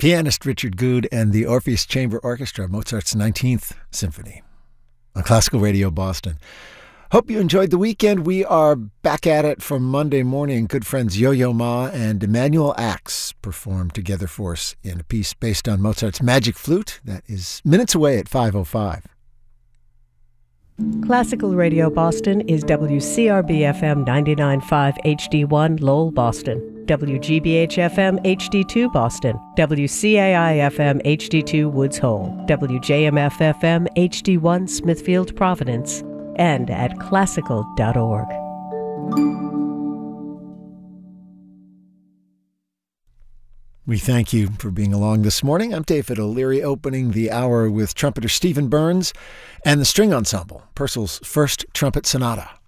pianist Richard Good and the Orpheus Chamber Orchestra, Mozart's 19th Symphony on Classical Radio Boston. Hope you enjoyed the weekend. We are back at it for Monday morning. Good friends Yo-Yo Ma and Emmanuel Axe perform together for us in a piece based on Mozart's Magic Flute. That is minutes away at 5:05. Classical Radio Boston is WCRB-FM 99.5 HD1 Lowell, Boston, WGBH-FM HD2 Boston, WCAI-FM HD2 Woods Hole, WJMF-FM HD1 Smithfield, Providence, and at classical.org. We thank you for being along this morning. I'm David O'Leary, opening the hour with trumpeter Stephen Burns and the string ensemble, Purcell's First Trumpet Sonata.